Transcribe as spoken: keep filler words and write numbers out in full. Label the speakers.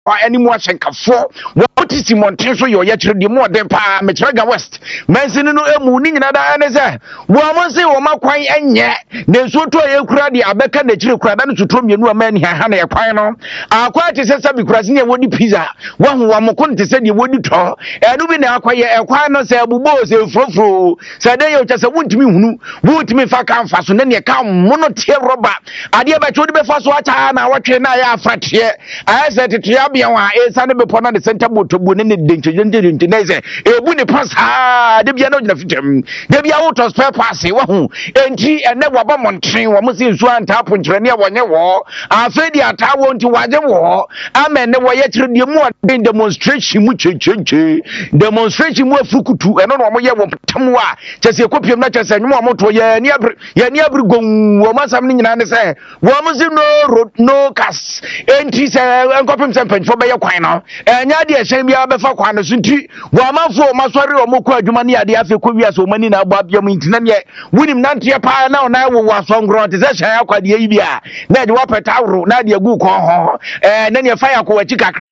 Speaker 1: animu ahyenkafo what is monten so yo ye kire de mo de pa me kire ga west mansin no emu ni nyina da ne se wo mo se wo makwan enye na so to ye kura de abeka na kire kura da no tuturo mienu amani ha na ye kwan no akwa te se sabi kura se ne wodi pizza wo ho wo mo kon te se de wodi to enu bi na akwa ye ekwan no se abubo se frofro se de ye chese wuntimi hunu wuntimi fa kan fa so ne ne ka mo no tie roba ade ba chodi be fa so acha na watwe na ya afratie ayese tetua bia wa esa ne be pona de center motobu ne ne denche denche denche ne se ebu ne pasa de bia no gina fitem de bia wo to spare pass wo hu enti ene waba montren wo mo se nsu anta ponkyere ne wonye wo afa di ata wo nti waje wo amen ne wo ye kire de mu demonstration mu checheche demonstration mu afukutu eno no mo ye wo tam wa chese kopiem na chese nwu mo to ye ni abri ye ni abri gon wo masam ni nyina ne se wo mo se no road no cars enti se enkopem se mpanfo be ye kwan no enya de ehyen bia be fa kwan no so nti wo amafo o masori o mo ko adwuma ne ade afa ko wiase o mani na abo abia mu ntina ne wunim nante pa na na wo wasongro te se hyan akwade yi bia na de wapeta woro na de agu ko ho eh na ne fa yakọ wachi kakra